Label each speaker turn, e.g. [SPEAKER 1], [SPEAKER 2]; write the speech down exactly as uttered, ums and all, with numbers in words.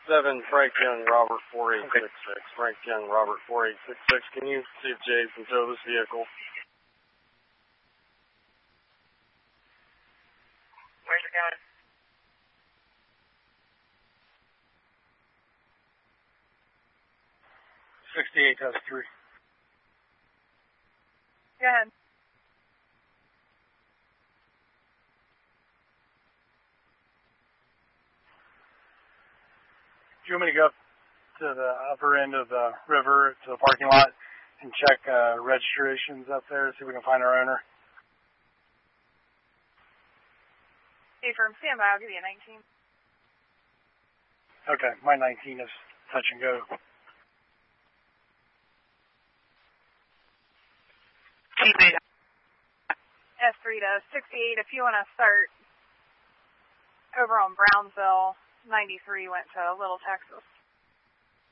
[SPEAKER 1] seven, Frank Young, Robert four eight six six. Frank Young, Robert four eight six six. Can you see if Jay's can tow this vehicle?
[SPEAKER 2] Where's it going?
[SPEAKER 3] sixty-eight has three.
[SPEAKER 4] Go ahead.
[SPEAKER 3] Do you want me to go up to the upper end of the river to the parking lot and check uh, registrations up there, see if we can find our owner?
[SPEAKER 4] Hey, firm, stand by. I'll give you a nineteen.
[SPEAKER 3] Okay, my nineteen is touch and go.
[SPEAKER 4] S three to sixty-eight, if you want to start over on Brownsville, ninety-three went to Little Texas.